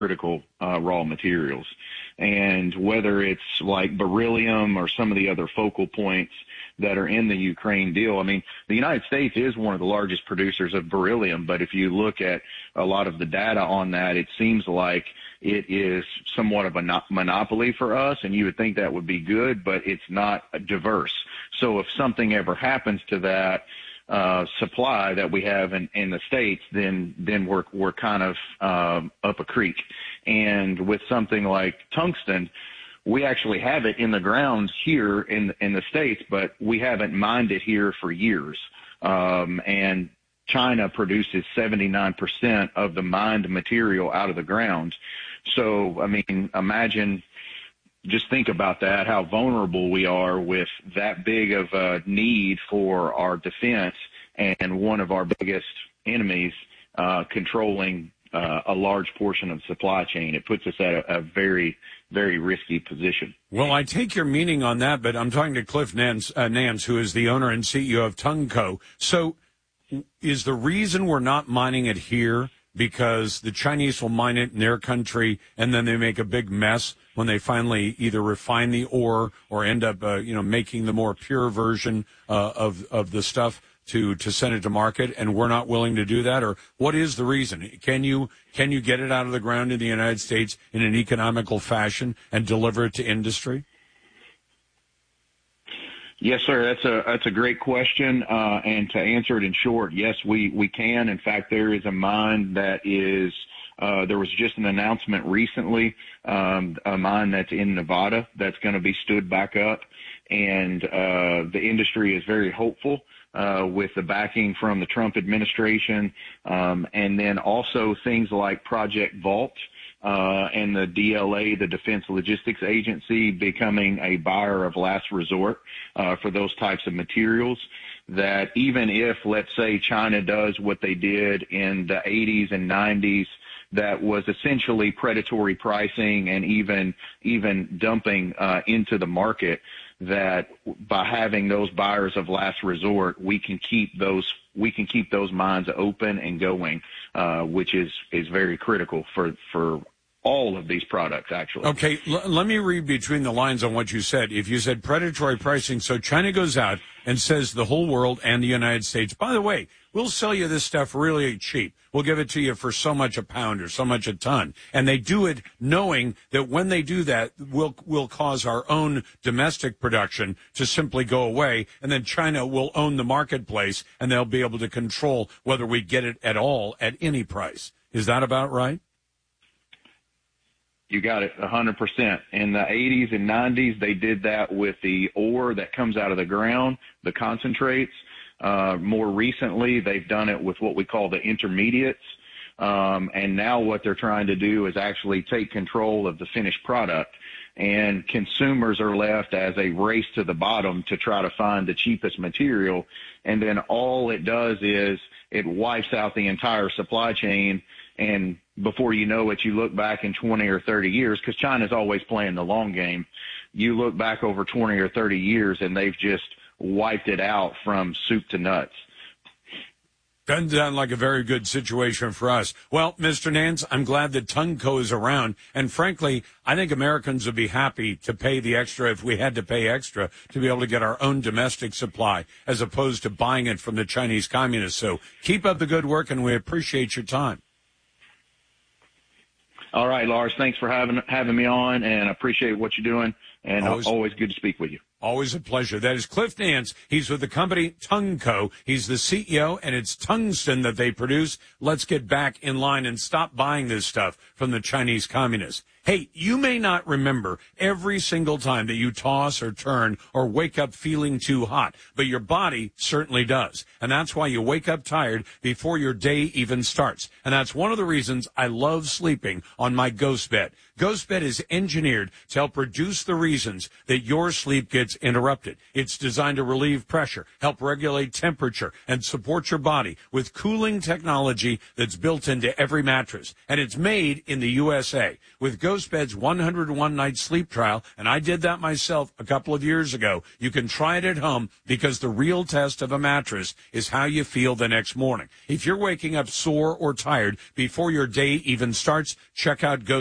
critical raw materials. And whether it's like beryllium or some of the other focal points that are in the Ukraine deal, I mean, the United States is one of the largest producers of beryllium, but if you look at a lot of the data on that, it seems like it is somewhat of a monopoly for us, and you would think that would be good, but it's not diverse. So if something ever happens to that supply that we have in the States, then we're kind of up a creek. And with something like tungsten, we actually have it in the ground here in the States, but we haven't mined it here for years. And China produces 79% of the mined material out of the ground. So, I mean, just think about that, how vulnerable we are with that big of a need for our defense and one of our biggest enemies controlling a large portion of the supply chain. It puts us at a very, very risky position. Well, I take your meaning on that, but I'm talking to Cliff Nance, who is the owner and CEO of Tungco. So is the reason we're not mining it here because the Chinese will mine it in their country and then they make a big mess when they finally either refine the ore or end up, making the more pure version of the stuff to send it to market, and we're not willing to do that? Or what is the reason? Can you get it out of the ground in the United States in an economical fashion and deliver it to industry? Yes, sir. That's a great question. And to answer it in short, yes, we can. In fact, there is a mine that is, there was just an announcement recently, a mine that's in Nevada that's going to be stood back up. And the industry is very hopeful with the backing from the Trump administration. And then also things like Project Vault. And the DLA, the Defense Logistics Agency, becoming a buyer of last resort for those types of materials, that even if, let's say, China does what they did in the 80s and 90s, that was essentially predatory pricing and even dumping into the market, that by having those buyers of last resort, we can keep those mines open and going, which is very critical for all of these products, actually. Okay, let me read between the lines on what you said. If you said predatory pricing, so China goes out and says the whole world and the United States, by the way, we'll sell you this stuff really cheap. We'll give it to you for so much a pound or so much a ton. And they do it knowing that when they do that, we'll cause our own domestic production to simply go away. And then China will own the marketplace and they'll be able to control whether we get it at all at any price. Is that about right? You got it 100%. In the 80s and 90s, they did that with the ore that comes out of the ground, the concentrates. More recently, they've done it with what we call the intermediates. And now what they're trying to do is actually take control of the finished product. And consumers are left as a race to the bottom to try to find the cheapest material. And then all it does is it wipes out the entire supply chain. And before you know it, you look back in 20 or 30 years, because China's always playing the long game. You look back over 20 or 30 years, and they've just wiped it out from soup to nuts. Doesn't sound like a very good situation for us. Well, Mr. Nance, I'm glad that Tungco is around. And frankly, I think Americans would be happy to pay the extra, if we had to pay extra, to be able to get our own domestic supply as opposed to buying it from the Chinese communists. So keep up the good work, and we appreciate your time. All right, Lars, thanks for having me on, and I appreciate what you're doing, and always good to speak with you. Always a pleasure. That is Cliff Nance. He's with the company Tungco. He's the CEO, and it's tungsten that they produce. Let's get back in line and stop buying this stuff from the Chinese communists. Hey, you may not remember every single time that you toss or turn or wake up feeling too hot, but your body certainly does. And that's why you wake up tired before your day even starts. And that's one of the reasons I love sleeping on my Ghost Bed. Ghost Bed is engineered to help reduce the reasons that your sleep gets interrupted. It's designed to relieve pressure, help regulate temperature, and support your body with cooling technology that's built into every mattress. And it's made in the USA. With GhostBed's 101 night sleep trial, and I did that myself a couple of years ago, you can try it at home because the real test of a mattress is how you feel the next morning. If you're waking up sore or tired before your day even starts, check out